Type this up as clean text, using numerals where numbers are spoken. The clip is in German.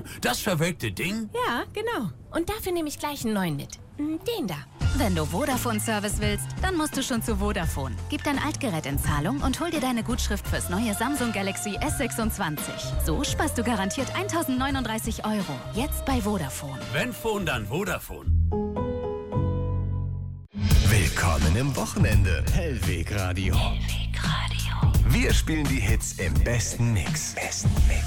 Das verwelkte Ding? Ja, genau. Und dafür nehme ich gleich einen neuen mit. Den da. Wenn du Vodafone-Service willst, dann musst du schon zu Vodafone. Gib dein Altgerät in Zahlung und hol dir deine Gutschrift fürs neue Samsung Galaxy S26. So sparst du garantiert 1.039 €. Jetzt bei Vodafone. Wenn Phone, dann Vodafone. Willkommen im Wochenende. Hellweg Radio. Wir spielen die Hits im besten Mix.